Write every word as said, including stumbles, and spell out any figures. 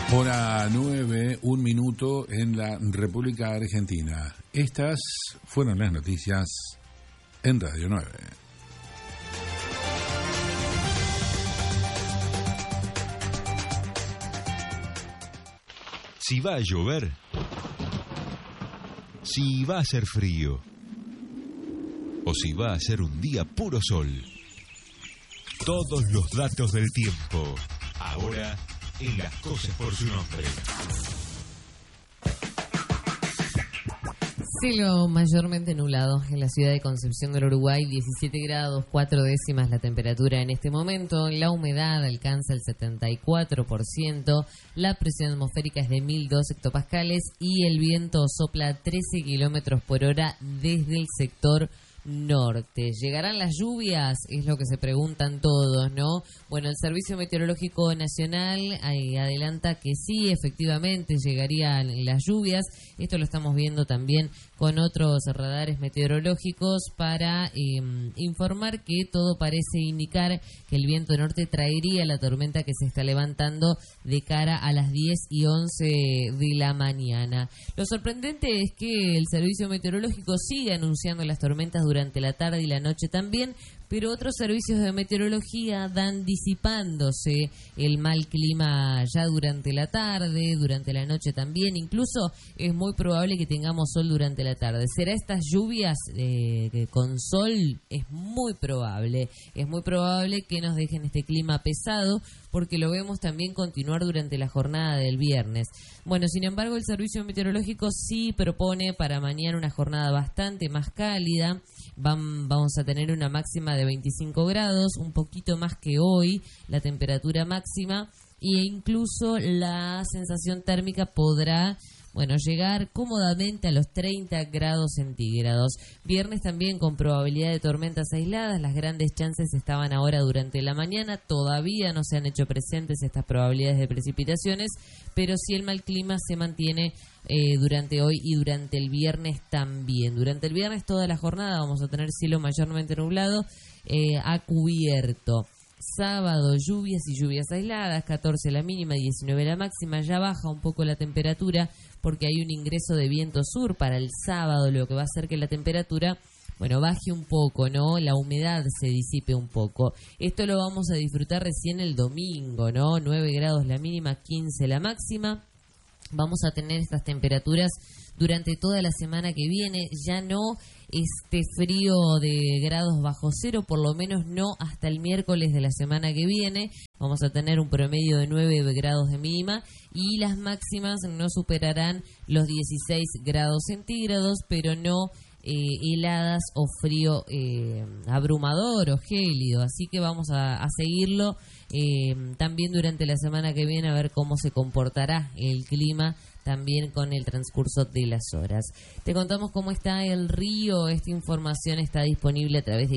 Hora nueve, un minuto en la República Argentina. Estas fueron las noticias en Radio nueve. Si va a llover, si va a hacer frío, o si va a ser un día puro sol. Todos los datos del tiempo, ahora en Las Cosas por su nombre. Cielo mayormente nublado en la ciudad de Concepción del Uruguay, diecisiete grados, cuatro décimas la temperatura en este momento, la humedad alcanza el setenta y cuatro por ciento, la presión atmosférica es de mil dos hectopascales y el viento sopla trece kilómetros por hora desde el sector norte. ¿Llegarán las lluvias? Es lo que se preguntan todos, ¿no? Bueno, el Servicio Meteorológico Nacional ahí adelanta que sí, efectivamente llegarían las lluvias. Esto lo estamos viendo también con otros radares meteorológicos para eh, informar que todo parece indicar que el viento norte traería la tormenta que se está levantando de cara a las diez y once de la mañana. Lo sorprendente es que el Servicio Meteorológico sigue anunciando las tormentas durante durante la tarde y la noche también, pero otros servicios de meteorología dan disipándose el mal clima ya durante la tarde, durante la noche también, incluso es muy probable que tengamos sol durante la tarde. ¿Será estas lluvias eh, con sol? Es muy probable, es muy probable que nos dejen este clima pesado, porque lo vemos también continuar durante la jornada del viernes. Bueno, sin embargo, el Servicio Meteorológico sí propone para mañana una jornada bastante más cálida. Van, vamos a tener una máxima de veinticinco grados, un poquito más que hoy, la temperatura máxima, e incluso la sensación térmica podrá, bueno, llegar cómodamente a los treinta grados centígrados. Viernes también con probabilidad de tormentas aisladas, las grandes chances estaban ahora durante la mañana, todavía no se han hecho presentes estas probabilidades de precipitaciones, pero sí el mal clima se mantiene eh, durante hoy y durante el viernes también. Durante el viernes toda la jornada vamos a tener cielo mayormente nublado, eh, a cubierto. Sábado, lluvias y lluvias aisladas, catorce la mínima, diecinueve la máxima, ya baja un poco la temperatura porque hay un ingreso de viento sur para el sábado, lo que va a hacer que la temperatura, bueno, baje un poco, ¿no? La humedad se disipe un poco. Esto lo vamos a disfrutar recién el domingo, ¿no? nueve grados la mínima, quince la máxima. Vamos a tener estas temperaturas durante toda la semana que viene, ya no este frío de grados bajo cero, por lo menos no hasta el miércoles de la semana que viene. Vamos a tener un promedio de nueve grados de mínima y las máximas no superarán los dieciséis grados centígrados, pero no eh, heladas o frío eh, abrumador o gélido. Así que vamos a, a seguirlo eh, también durante la semana que viene a ver cómo se comportará el clima también con el transcurso de las horas. Te contamos cómo está el río. Esta información está disponible a través de